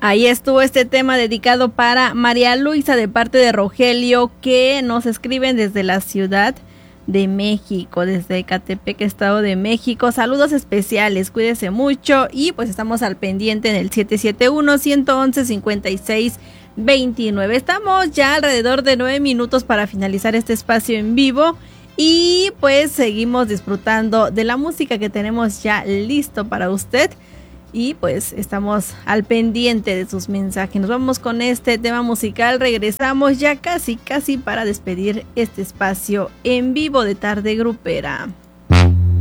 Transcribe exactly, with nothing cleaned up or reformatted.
Ahí estuvo este tema dedicado para María Luisa de parte de Rogelio, que nos escriben desde la Ciudad de México, desde Ecatepec, Estado de México. Saludos especiales, cuídese mucho y pues estamos al pendiente en el siete siete uno, uno uno uno, cinco seis dos nueve. Estamos ya alrededor de nueve minutos para finalizar este espacio en vivo y pues seguimos disfrutando de la música que tenemos ya listo para usted. Y pues estamos al pendiente de sus mensajes. Nos vamos con este tema musical. Regresamos ya casi, casi para despedir este espacio en vivo de Tarde Grupera.